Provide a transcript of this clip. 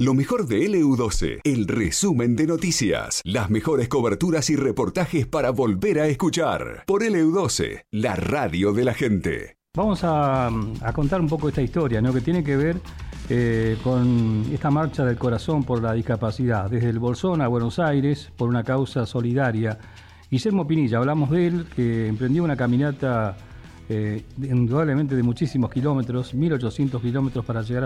Lo mejor de LU12, el resumen de noticias. Las mejores coberturas y reportajes para volver a escuchar. Por LU12, la radio de la gente. Vamos a contar un poco esta historia, ¿no? Que tiene que ver con esta marcha del corazón por la discapacidad. Desde el Bolsón a Buenos Aires, por una causa solidaria. Guillermo Pinilla, hablamos de él, que emprendió una caminata indudablemente de muchísimos kilómetros, 1800 kilómetros para llegar